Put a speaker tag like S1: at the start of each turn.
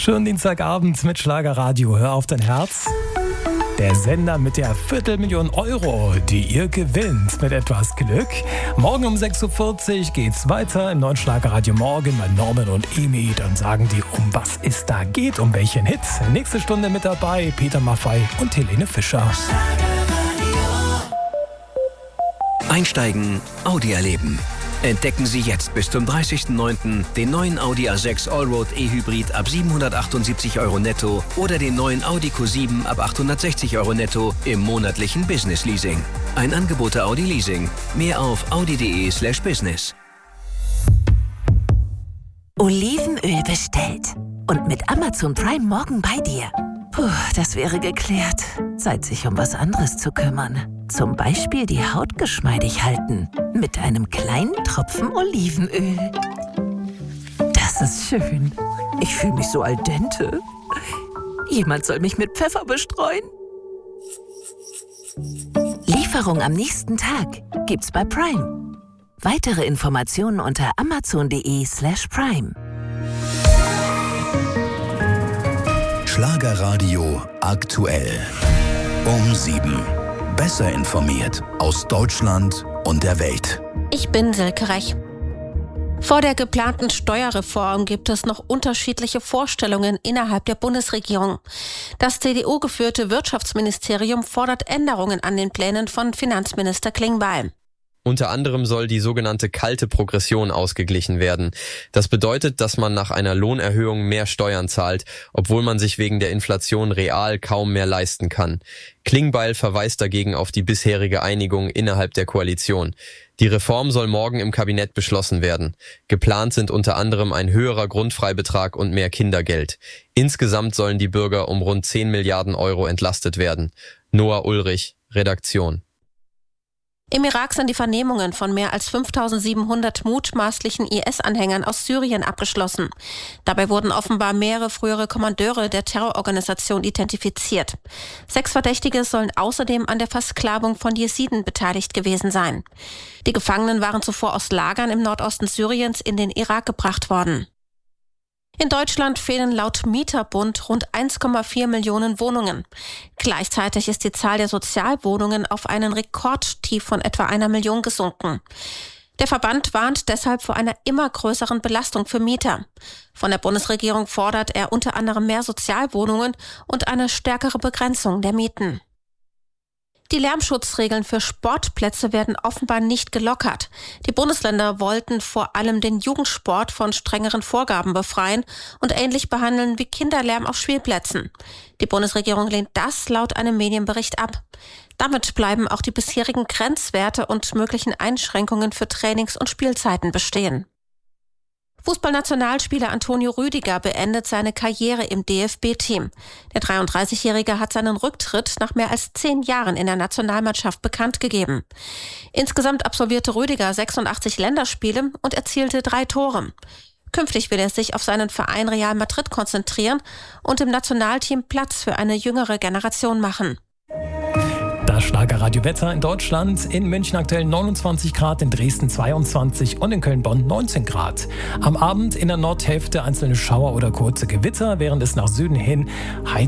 S1: Schönen Dienstagabend mit Schlagerradio. Hör auf dein Herz. Der Sender mit der 250.000 €, die ihr gewinnt mit etwas Glück. Morgen um 6.40 Uhr geht's weiter im neuen Schlagerradio Morgen bei Norman und Emi. Dann sagen die, um was es da geht, um welchen Hit. Nächste Stunde mit dabei Peter Maffay und Helene Fischer.
S2: Einsteigen, Audi erleben. Entdecken Sie jetzt bis zum 30.09. den neuen Audi A6 Allroad E-Hybrid ab 778 € netto oder den neuen Audi Q7 ab 860 € netto im monatlichen Business Leasing. Ein Angebot der Audi Leasing. Mehr auf audi.de/business.
S3: Olivenöl bestellt. Und mit Amazon Prime morgen bei dir. Puh, das wäre geklärt. Zeit, sich um was anderes zu kümmern. Zum Beispiel die Haut geschmeidig halten. Mit einem kleinen Tropfen Olivenöl. Das ist schön. Ich fühle mich so al dente. Jemand soll mich mit Pfeffer bestreuen. Lieferung am nächsten Tag gibt's bei Prime. Weitere Informationen unter amazon.de/prime.
S4: Schlagerradio aktuell. Um 7. Besser informiert aus Deutschland und der Welt.
S5: Ich bin Silke Rech. Vor der geplanten Steuerreform gibt es noch unterschiedliche Vorstellungen innerhalb der Bundesregierung. Das CDU-geführte Wirtschaftsministerium fordert Änderungen an den Plänen von Finanzminister Klingbeil.
S6: Unter anderem soll die sogenannte kalte Progression ausgeglichen werden. Das bedeutet, dass man nach einer Lohnerhöhung mehr Steuern zahlt, obwohl man sich wegen der Inflation real kaum mehr leisten kann. Klingbeil verweist dagegen auf die bisherige Einigung innerhalb der Koalition. Die Reform soll morgen im Kabinett beschlossen werden. Geplant sind unter anderem ein höherer Grundfreibetrag und mehr Kindergeld. Insgesamt sollen die Bürger um rund 10 Milliarden € entlastet werden. Noah Ulrich, Redaktion.
S5: Im Irak sind die Vernehmungen von mehr als 5.700 mutmaßlichen IS-Anhängern aus Syrien abgeschlossen. Dabei wurden offenbar mehrere frühere Kommandeure der Terrororganisation identifiziert. 6 Verdächtige sollen außerdem an der Versklavung von Jesiden beteiligt gewesen sein. Die Gefangenen waren zuvor aus Lagern im Nordosten Syriens in den Irak gebracht worden. In Deutschland fehlen laut Mieterbund rund 1,4 Millionen Wohnungen. Gleichzeitig ist die Zahl der Sozialwohnungen auf einen Rekordtief von etwa 1 Million gesunken. Der Verband warnt deshalb vor einer immer größeren Belastung für Mieter. Von der Bundesregierung fordert er unter anderem mehr Sozialwohnungen und eine stärkere Begrenzung der Mieten. Die Lärmschutzregeln für Sportplätze werden offenbar nicht gelockert. Die Bundesländer wollten vor allem den Jugendsport von strengeren Vorgaben befreien und ähnlich behandeln wie Kinderlärm auf Spielplätzen. Die Bundesregierung lehnt das laut einem Medienbericht ab. Damit bleiben auch die bisherigen Grenzwerte und möglichen Einschränkungen für Trainings- und Spielzeiten bestehen. Fußballnationalspieler Antonio Rüdiger beendet seine Karriere im DFB-Team. Der 33-Jährige hat seinen Rücktritt nach mehr als 10 Jahren in der Nationalmannschaft bekannt gegeben. Insgesamt absolvierte Rüdiger 86 Länderspiele und erzielte 3 Tore. Künftig will er sich auf seinen Verein Real Madrid konzentrieren und im Nationalteam Platz für eine jüngere Generation machen.
S1: Das Schlagerradio-Wetter in Deutschland: in München aktuell 29 Grad, in Dresden 22 und in Köln-Bonn 19 Grad. Am Abend in der Nordhälfte einzelne Schauer oder kurze Gewitter, während es nach Süden hin